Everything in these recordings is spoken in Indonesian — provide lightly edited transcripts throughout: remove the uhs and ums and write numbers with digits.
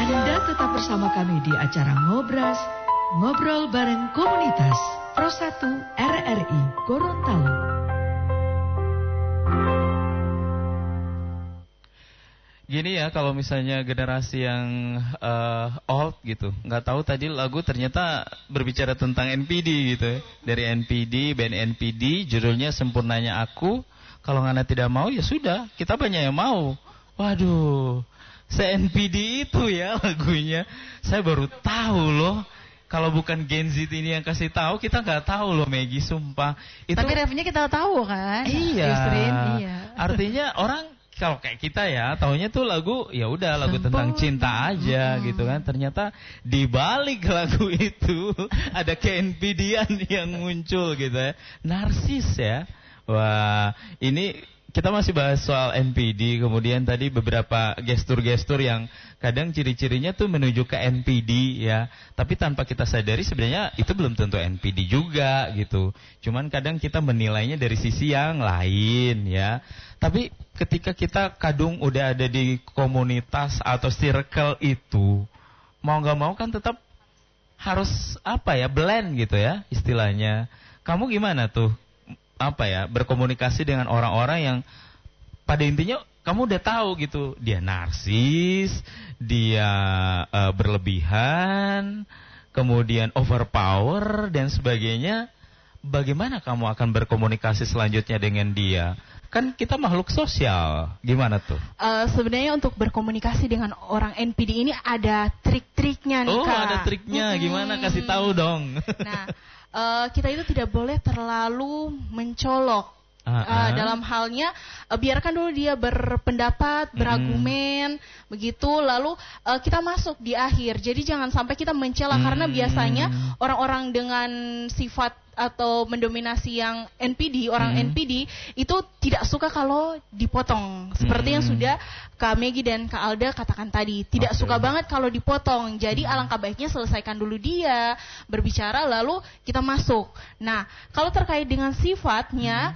Anda tetap bersama kami di acara Ngobras, Ngobrol Bareng Komunitas Pro 1 RRI Gorontalo. Gini ya, kalau misalnya generasi yang old gitu, nggak tahu tadi lagu ternyata berbicara tentang NPD gitu ya. Dari NPD, band NPD, judulnya Sempurnanya Aku. Kalau Ngana tidak mau ya sudah, kita banyak yang mau. Waduh, se-NPD itu ya lagunya. Saya baru tahu loh. Kalau bukan Gen Z ini yang kasih tahu, kita nggak tahu loh, Maggie, sumpah. Itu, tapi refnya kita tahu kan? Iya. Yusrin, iya. Artinya orang kalau kayak kita ya, taunya tuh lagu ya udah lagu tentang cinta aja gitu kan. Ternyata di balik lagu itu ada ke-NPD-an yang muncul gitu ya. Narsis ya. Wah, ini kita masih bahas soal NPD, kemudian tadi beberapa gestur-gestur yang kadang ciri-cirinya tuh menuju ke NPD ya. Tapi tanpa kita sadari sebenarnya itu belum tentu NPD juga gitu. Cuman kadang kita menilainya dari sisi yang lain ya. Tapi ketika kita kadung udah ada di komunitas atau circle itu, mau gak mau kan tetap harus blend gitu ya istilahnya. Kamu gimana tuh? Berkomunikasi dengan orang-orang yang pada intinya kamu udah tahu gitu, dia narsis, dia berlebihan, kemudian overpower dan sebagainya. Bagaimana kamu akan berkomunikasi selanjutnya dengan dia? Kan kita makhluk sosial, gimana tuh? Sebenarnya untuk berkomunikasi dengan orang NPD ini ada trik-triknya nih, Kak. Oh, ada triknya, gimana? Kasih tahu dong. Nah, kita itu tidak boleh terlalu mencolok. Dalam halnya biarkan dulu dia berpendapat, berargumen, begitu, lalu kita masuk di akhir. Jadi jangan sampai kita mencela karena biasanya orang-orang dengan sifat atau mendominasi yang NPD, orang NPD itu tidak suka kalau dipotong. Seperti yang sudah Kak Maggie dan Kak Alda katakan tadi, tidak suka banget kalau dipotong. Jadi alangkah baiknya selesaikan dulu dia berbicara lalu kita masuk. Nah, kalau terkait dengan sifatnya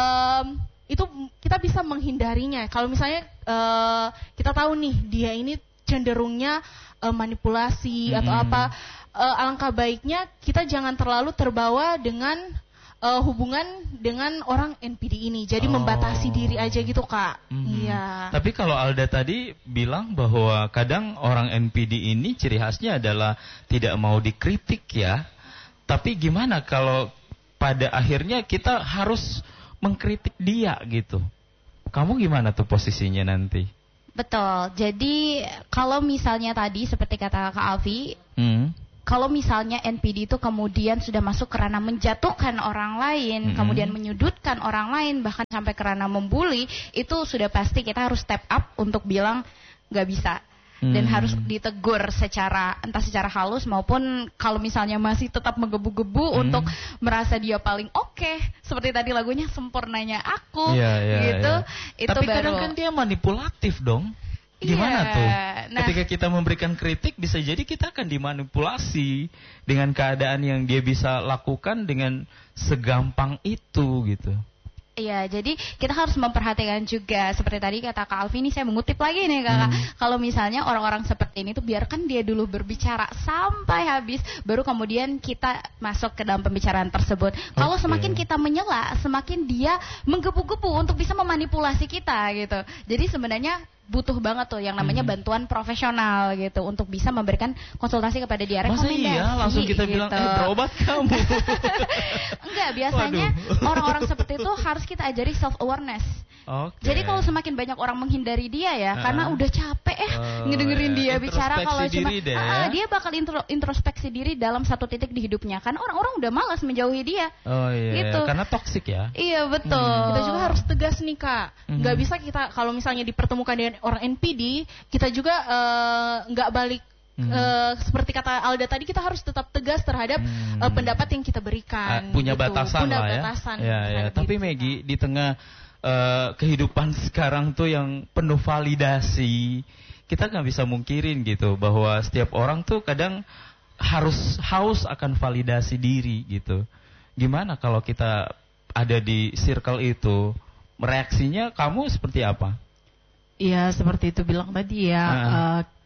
itu kita bisa menghindarinya. Kalau misalnya kita tahu nih dia ini cenderungnya manipulasi atau apa, alangkah baiknya kita jangan terlalu terbawa dengan hubungan dengan orang NPD ini. Jadi membatasi diri aja gitu, Kak. Iya. Tapi kalau Alda tadi bilang bahwa kadang orang NPD ini ciri khasnya adalah tidak mau dikritik ya. Tapi gimana kalau pada akhirnya kita harus mengkritik dia gitu? Kamu gimana tuh posisinya nanti? Betul. Jadi kalau misalnya tadi seperti kata Kak Alfi, kalau misalnya NPD itu kemudian sudah masuk ke ranah menjatuhkan orang lain, kemudian menyudutkan orang lain, bahkan sampai ke ranah membuli, itu sudah pasti kita harus step up untuk bilang nggak bisa. Dan harus ditegur entah secara halus maupun kalau misalnya masih tetap menggebu-gebu untuk merasa dia paling oke. Seperti tadi lagunya Sempurnanya Aku gitu. Itu tapi baru. Kadang kan dia manipulatif dong. Gimana tuh? Ketika kita memberikan kritik bisa jadi kita akan dimanipulasi dengan keadaan yang dia bisa lakukan dengan segampang itu gitu. Iya, jadi kita harus memperhatikan juga seperti tadi kata Kak Alfi, ini saya mengutip lagi nih Kakak. Kalau misalnya orang-orang seperti ini tuh biarkan dia dulu berbicara sampai habis, baru kemudian kita masuk ke dalam pembicaraan tersebut. Kalau semakin kita menyela, semakin dia menggebu-gebu untuk bisa memanipulasi kita gitu. Jadi sebenarnya butuh banget tuh yang namanya bantuan profesional gitu untuk bisa memberikan konsultasi kepada dia. Masa iya langsung kita bilang berobat kamu? Enggak, biasanya orang-orang seperti itu harus kita ajari self awareness. Jadi kalau semakin banyak orang menghindari dia ya, karena udah capek ngedengerin dia bicara, kalau cuma dia bakal introspeksi diri dalam satu titik di hidupnya, karena orang-orang udah malas menjauhi dia. Gitu. Karena toksik ya. Iya betul. Kita juga harus tegas nih Kak. Nggak bisa kita kalau misalnya dipertemukan dengan orang NPD, kita juga nggak balik. Seperti kata Alda tadi, kita harus tetap tegas terhadap pendapat yang kita berikan. Punya gitu. Batasan lah ya. Tapi gitu, Maggie, di tengah kehidupan sekarang tuh yang penuh validasi, kita nggak bisa mungkirin gitu bahwa setiap orang tuh kadang harus haus akan validasi diri gitu. Gimana kalau kita ada di circle itu, reaksinya kamu seperti apa? Iya, seperti itu bilang tadi ya,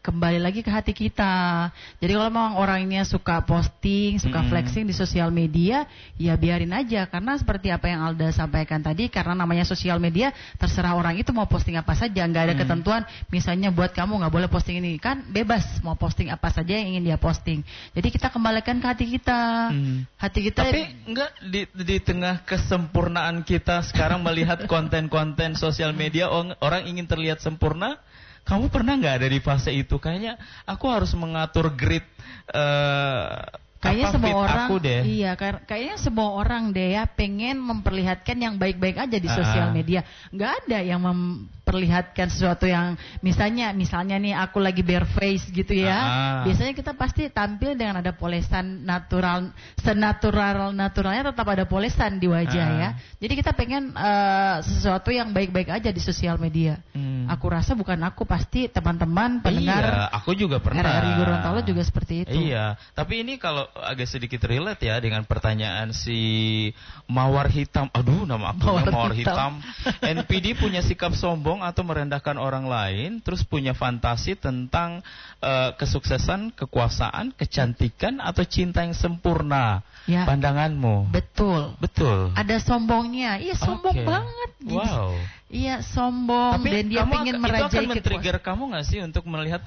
kembali lagi ke hati kita. Jadi kalau memang orangnya suka posting, suka flexing di sosial media, ya biarin aja. Karena seperti apa yang Alda sampaikan tadi, karena namanya sosial media, terserah orang itu mau posting apa saja, nggak ada ketentuan. Misalnya buat kamu nggak boleh posting ini, kan bebas mau posting apa saja yang ingin dia posting. Jadi kita kembalikan ke hati kita. Hati kita. Tapi enggak di tengah kesempurnaan kita sekarang melihat konten-konten sosial media, orang ingin terlihat sempurna. Kamu pernah nggak ada di fase itu? Kayaknya aku harus mengatur grid kayaknya semua orang aku deh. Iya, kayaknya semua orang deh ya pengen memperlihatkan yang baik-baik aja di sosial media. Nggak ada yang memperlihatkan sesuatu yang misalnya nih aku lagi bare face gitu ya. Biasanya kita pasti tampil dengan ada polesan natural, naturalnya tetap ada polesan di wajah ya. Jadi kita pengen sesuatu yang baik-baik aja di sosial media. Aku rasa bukan aku, pasti teman-teman pendengar. Iya, aku juga pernah. RRI Gorontalo juga seperti itu. Iya, tapi ini kalau agak sedikit relate ya dengan pertanyaan si Mawar Hitam. Aduh, nama akunnya Mawar Hitam. NPD punya sikap sombong atau merendahkan orang lain, terus punya fantasi tentang kesuksesan, kekuasaan, kecantikan atau cinta yang sempurna. Ya. Pandanganmu? Betul. Ada sombongnya. Iya, sombong banget. Wow. Iya, sombong. Tapi dan dia pengen merajai itu akan men-trigger kamu nggak sih untuk melihat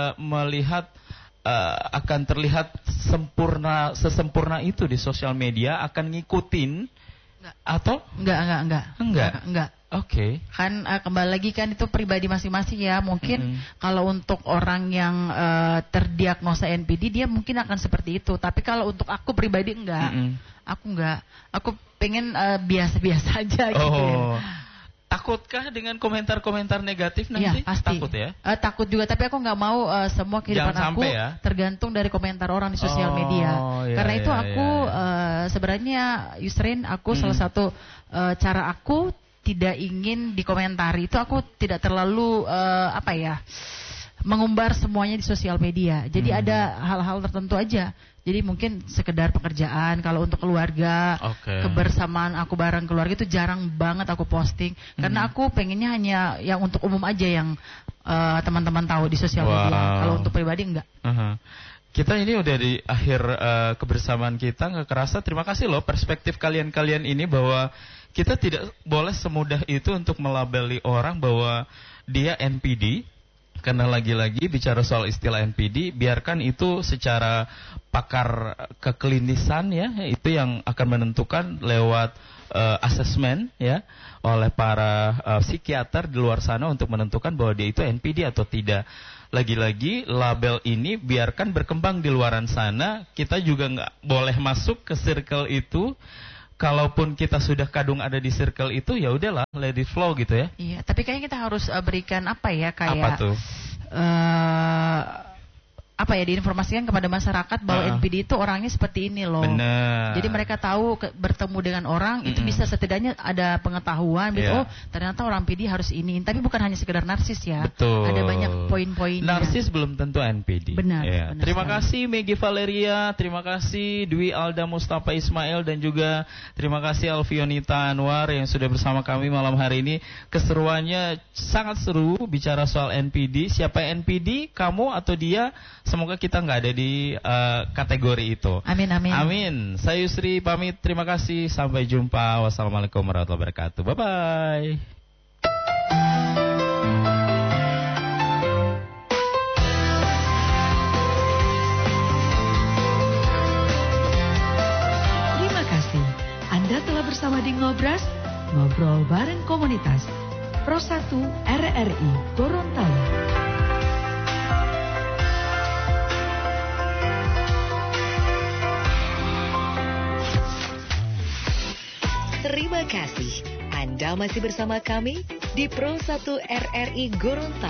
akan terlihat sesempurna itu di sosial media, akan ngikutin? Atau enggak? Oke. Kan kembali lagi kan itu pribadi masing-masing ya. Mungkin kalau untuk orang yang terdiagnosa NPD dia mungkin akan seperti itu. Tapi kalau untuk aku pribadi enggak. Aku enggak. Aku pengen biasa-biasa aja gitu. Takutkah dengan komentar-komentar negatif nanti? Ya, pasti. Takut ya? Takut juga, tapi aku nggak mau semua kehidupan aku tergantung dari komentar orang di sosial media. Karena itu aku sebenarnya Yusrin, aku salah satu cara aku tidak ingin dikomentari. Itu aku tidak terlalu mengumbar semuanya di sosial media. Jadi ada hal-hal tertentu aja. Jadi mungkin sekedar pekerjaan, kalau untuk keluarga, kebersamaan aku bareng keluarga itu jarang banget aku posting. Karena aku pengennya hanya yang untuk umum aja yang teman-teman tahu di sosial media. Kalau untuk pribadi enggak. Kita ini udah di akhir kebersamaan kita, nggak kerasa. Terima kasih loh perspektif kalian-kalian ini bahwa kita tidak boleh semudah itu untuk melabeli orang bahwa dia NPD. Karena lagi-lagi bicara soal istilah NPD, biarkan itu secara pakar keklinisan ya, itu yang akan menentukan lewat asesmen ya oleh para psikiater di luar sana untuk menentukan bahwa dia itu NPD atau tidak. Lagi-lagi label ini biarkan berkembang di luaran sana, kita juga nggak boleh masuk ke circle itu. Kalaupun kita sudah kadung ada di circle itu, ya udahlah, let it flow gitu ya. Iya, tapi kayaknya kita harus berikan kayak apa tuh? Diinformasikan kepada masyarakat bahwa NPD itu orangnya seperti ini loh. Bener. Jadi mereka tahu bertemu dengan orang itu bisa setidaknya ada pengetahuan gitu. Oh, ternyata orang PD harus ini. Tapi bukan hanya sekedar narsis ya. Betul. Ada banyak poin-poinnya. Narsis belum tentu NPD. Benar. Ya. Benar terima sekali. kasih Maggie Valeria, terima kasih Dwi Alda Mustafa Ismail, dan juga terima kasih Alfionita Anwar yang sudah bersama kami malam hari ini. Keseruannya sangat seru bicara soal NPD. Siapa NPD? Kamu atau dia? Semoga kita nggak ada di kategori itu. Amin, amin. Amin. Saya Yusri pamit. Terima kasih. Sampai jumpa. Wassalamualaikum warahmatullahi wabarakatuh. Bye-bye. Terima kasih. Anda telah bersama di Ngobras, ngobrol bareng komunitas. Pro 1 RRI Gorontalo. Terima kasih. Anda masih bersama kami di Pro 1 RRI Gorontalo.